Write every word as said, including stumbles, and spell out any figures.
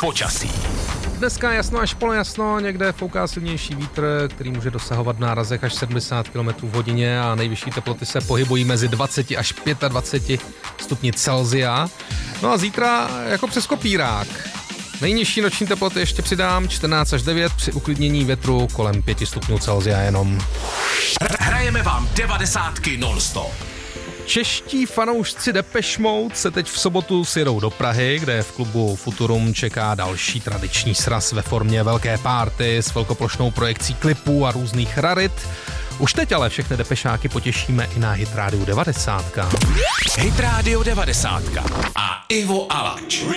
počasí. Dneska jasno až polojasno, někde fouká silnější vítr, který může dosahovat v nárazech až sedmdesát kilometrů v hodině a nejvyšší teploty se pohybují mezi dvacet až dvacet pět stupni Celsia. No a zítra jako přes kopírák. Nejnižší noční teploty ještě přidám čtrnáct až devět při uklidnění větru kolem pět stupňů Celsia jenom. Hrajeme vám devadesátky non-stop. Čeští fanoušci Depeche Mode se teď v sobotu sjedou do Prahy, kde v klubu Futurum čeká další tradiční sraz ve formě velké party s velkoplošnou projekcí klipů a různých rarit. Už teď ale všechny depešáky potěšíme i na Hit Radio devadesát. Hit Radio devadesát a Ivo Alač.